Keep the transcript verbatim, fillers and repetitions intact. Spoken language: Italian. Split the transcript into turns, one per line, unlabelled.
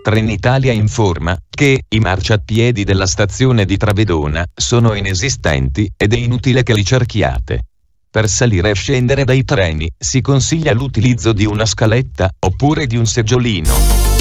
Trenitalia informa che i marciapiedi della stazione di Travedona sono inesistenti ed è inutile che li cerchiate. Per salire e scendere dai treni si consiglia l'utilizzo di una scaletta oppure di un seggiolino.